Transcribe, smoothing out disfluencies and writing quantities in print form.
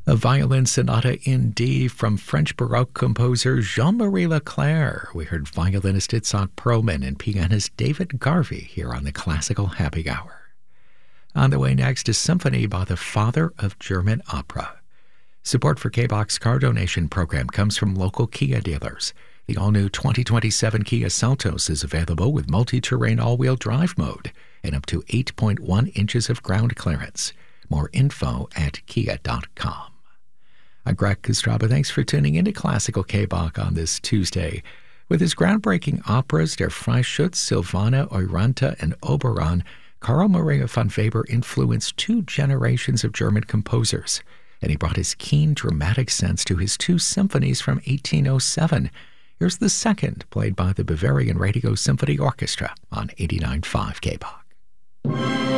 A violin sonata in D from French Baroque composer Jean-Marie Leclerc. We heard violinist Itzhak Perlman and pianist David Garvey here on the Classical Happy Hour. On the way next, a symphony by the father of German opera. Support for K-Box car donation program comes from local Kia dealers. The all-new 2027 Kia Seltos is available with multi-terrain all-wheel drive mode and up to 8.1 inches of ground clearance. More info at kia.com. I'm Greg Kostraba. Thanks for tuning into Classical K-Bach on this Tuesday. With his groundbreaking operas Der Freischütz, Silvana, Euranta, and Oberon, Karl Maria von Weber influenced two generations of German composers, and he brought his keen dramatic sense to his two symphonies from 1807. Here's the second, played by the Bavarian Radio Symphony Orchestra on 89.5 K-Bach.